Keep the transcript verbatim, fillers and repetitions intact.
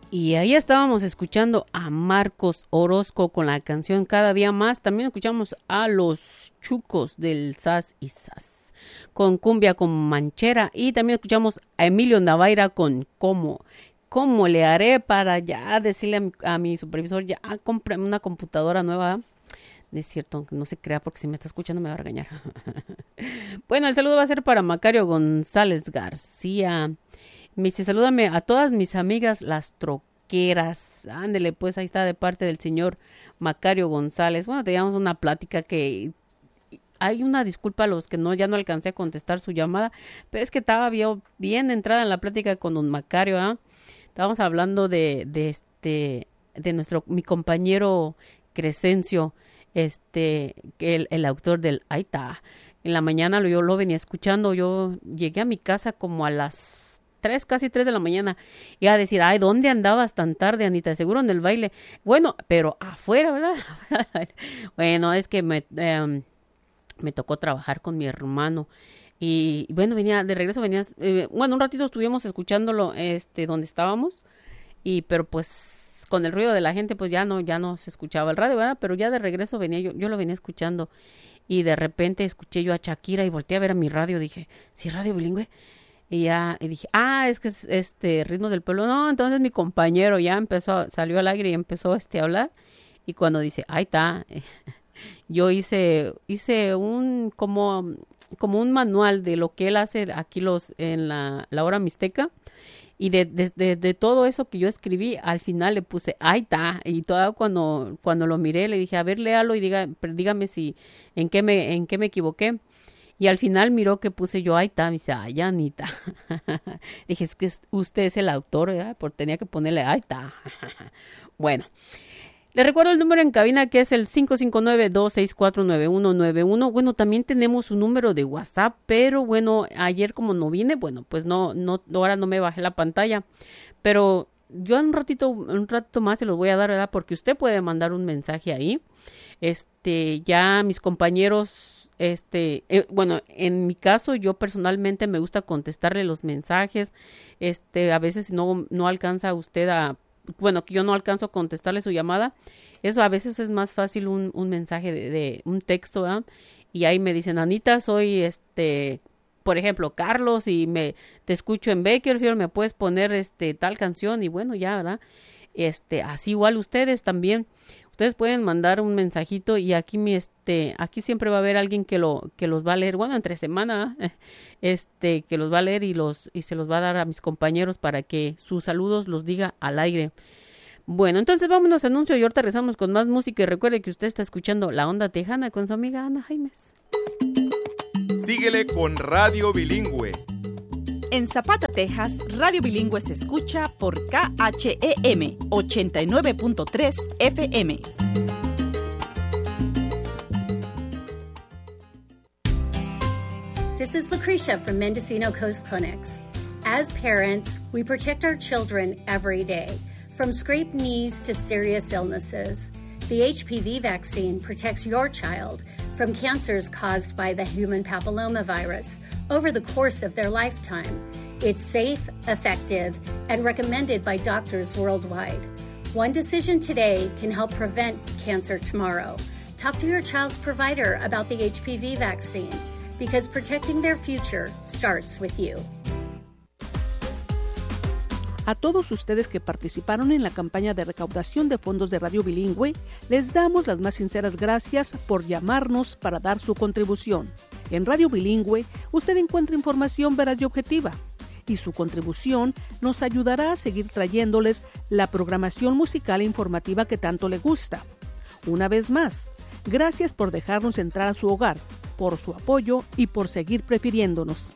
Y ahí estábamos escuchando a Marcos Orozco con la canción Cada Día Más. También escuchamos a los Chucos del Sas y Sas con Cumbia con Manchera. Y también escuchamos a Emilio Navaira con Cómo, cómo le haré para ya decirle a mi, a mi supervisor, ya cómprame una computadora nueva. No es cierto, aunque no se crea porque si me está escuchando me va a regañar. Bueno, el saludo va a ser para Macario González García. Me dice, salúdame a todas mis amigas las troqueras. Ándele, pues ahí está de parte del señor Macario González. Bueno, teníamos una plática que hay una disculpa a los que no, ya no alcancé a contestar su llamada, pero es que estaba bien, bien entrada en la plática con don Macario, ¿ah? Estábamos hablando de, de este, de nuestro, mi compañero Crescencio, este, el, el autor del Aita. En la mañana yo lo venía escuchando, yo llegué a mi casa como a las tres, casi tres de la mañana, y a decir, ay, ¿dónde andabas tan tarde, Anita? Seguro en el baile. Bueno, pero afuera, ¿verdad? Bueno, es que me, eh, me tocó trabajar con mi hermano, y bueno, venía, de regreso venía, eh, bueno, un ratito estuvimos escuchándolo, este, donde estábamos, y pero pues, con el ruido de la gente, pues ya no, ya no se escuchaba el radio, ¿verdad? Pero ya de regreso venía, yo, yo lo venía escuchando, y de repente escuché yo a Shakira, y volteé a ver a mi radio, dije, ¿sí radio bilingüe? Y ya y dije, ah, es que es este Ritmos del Pueblo. No, entonces mi compañero ya empezó, salió al aire y empezó este, a hablar. Y cuando dice, ahí está, yo hice, hice un, como, como un manual de lo que él hace aquí los, en la, la hora mixteca. Y de, de, de, de todo eso que yo escribí, al final le puse, ahí está. Y todo cuando, cuando lo miré, le dije, a ver, léalo y diga, dígame si, en qué me, en qué me equivoqué. Y al final miró que puse yo, ahí está, me dice, ay, Anita. Dije, es que usted es el autor, ¿verdad? Porque tenía que ponerle, ahí está. Bueno, le recuerdo el número en cabina que es el cinco cinco nueve, dos seis cuatro, nueve uno nueve uno. Bueno, también tenemos un número de WhatsApp, pero bueno, ayer como no vine, bueno, pues no, no, ahora no me bajé la pantalla. Pero yo un ratito, un ratito más se los voy a dar, ¿verdad? Porque usted puede mandar un mensaje ahí. Este, ya mis compañeros... Este, eh, bueno, en mi caso, yo personalmente me gusta contestarle los mensajes. Este, a veces no, no alcanza usted a, bueno, que yo no alcanzo a contestarle su llamada. Eso a veces es más fácil un, un mensaje de, de un texto, ¿verdad? Y ahí me dicen, Anita, soy este, por ejemplo, Carlos, y me, te escucho en Bakersfield, me puedes poner este, tal canción, y bueno, ya, ¿verdad? Este, así igual ustedes también. Ustedes pueden mandar un mensajito y aquí mi este aquí siempre va a haber alguien que lo que los va a leer, bueno, entre semana, este que los va a leer y los y se los va a dar a mis compañeros para que sus saludos los diga al aire. Bueno, entonces vámonos a anuncio y ahorita regresamos con más música y recuerde que usted está escuchando La Onda Tejana con su amiga Ana Jaimes. Síguele con Radio Bilingüe. En Zapata, Texas, Radio Bilingüe se escucha por K H E M ochenta y nueve punto tres F M. This is Lucretia from Mendocino Coast Clinics. As parents, we protect our children every day, from scraped knees to serious illnesses. The H P V vaccine protects your child from cancers caused by the human papillomavirus over the course of their lifetime. It's safe, effective, and recommended by doctors worldwide. One decision today can help prevent cancer tomorrow. Talk to your child's provider about the H P V vaccine, because protecting their future starts with you. A todos ustedes que participaron en la campaña de recaudación de fondos de Radio Bilingüe, les damos las más sinceras gracias por llamarnos para dar su contribución. En Radio Bilingüe, usted encuentra información veraz y objetiva, y su contribución nos ayudará a seguir trayéndoles la programación musical e informativa que tanto le gusta. Una vez más, gracias por dejarnos entrar a su hogar, por su apoyo y por seguir prefiriéndonos.